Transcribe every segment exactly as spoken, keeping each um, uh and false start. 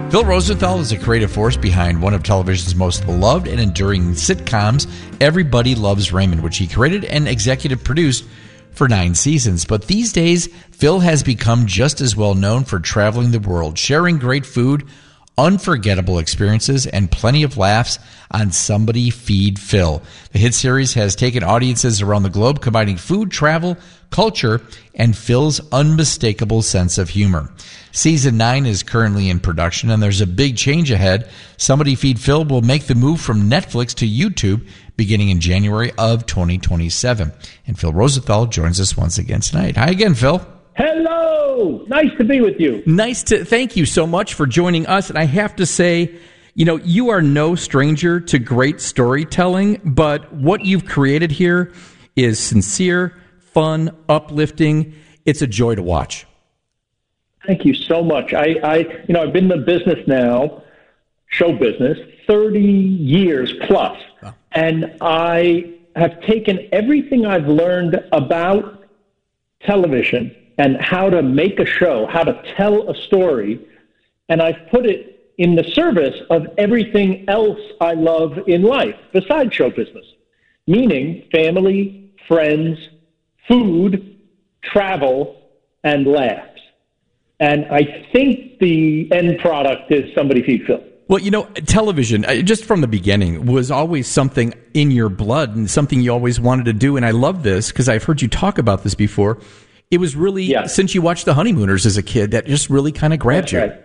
Phil Rosenthal is a creative force behind one of television's most beloved and enduring sitcoms, Everybody Loves Raymond, which he created and executive produced for nine seasons. But these days, Phil has become just as well known for traveling the world, sharing great food, unforgettable experiences, and plenty of laughs on Somebody Feed Phil. The hit series has taken audiences around the globe, combining food, travel, culture, and Phil's unmistakable sense of humor. Season nine is currently in production, and there's a big change ahead. Somebody Feed Phil will make the move from Netflix to YouTube beginning in January of twenty twenty-seven. And Phil Rosenthal joins us once again tonight. Hi again, Phil. Hello. Nice to be with you. Nice to thank you so much for joining us. And I have to say, you know, you are no stranger to great storytelling, but what you've created here is sincere, fun, uplifting. It's a joy to watch. Thank you so much. I, I you know, I've been in the business now, show business, thirty years plus. Oh. And I have taken everything I've learned about television and how to make a show, how to tell a story, and I've put it in the service of everything else I love in life besides show business, meaning family, friends, food, travel, and laughs. And I think the end product is Somebody Feed Phil. Well, you know, television, just from the beginning, was always something in your blood and something you always wanted to do. And I love this because I've heard you talk about this before. It was really, yeah. since you watched The Honeymooners as a kid, that just really kind of grabbed That's you. Right.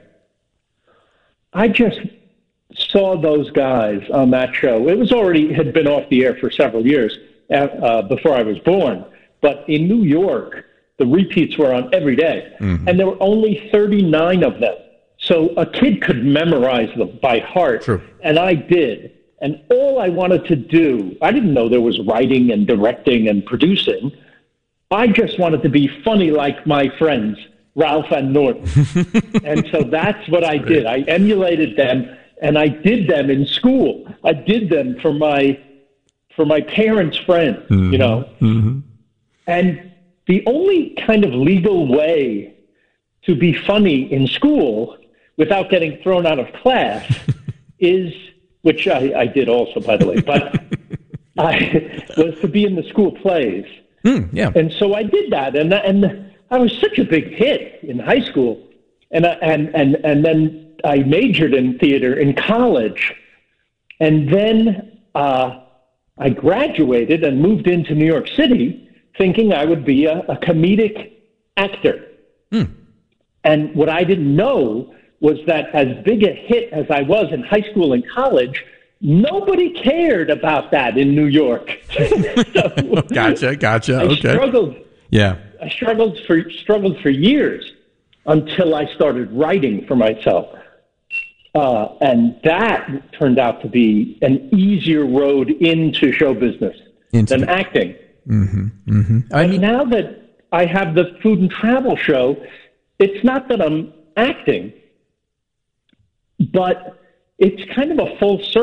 I just saw those guys on that show. It was already had been off the air for several years uh, before I was born. But in New York, the repeats were on every day. Mm-hmm. And there were only thirty-nine of them. So a kid could memorize them by heart. True. And I did. And all I wanted to do, I didn't know there was writing and directing and producing. I just wanted to be funny like my friends, Ralph and Norton. And so that's what I did. I emulated them, and I did them in school. I did them for my for my parents' friends, mm-hmm. you know. Mm-hmm. And the only kind of legal way to be funny in school without getting thrown out of class is, which I, I did also, by the way, but I was to be in the school plays. Mm, yeah. And so I did that, and and I was such a big hit in high school, and and and and then I majored in theater in college, and then uh, I graduated and moved into New York City, thinking I would be a, a comedic actor. Mm. And what I didn't know was that as big a hit as I was in high school and college, nobody cared about that in New York. so, gotcha, gotcha. I okay. struggled. Yeah. I struggled for struggled for years until I started writing for myself, uh, and that turned out to be an easier road into show business into than the- acting. Mm-hmm, mm-hmm. I mean, now that I have the food and travel show, it's not that I'm acting, but it's kind of a full circle.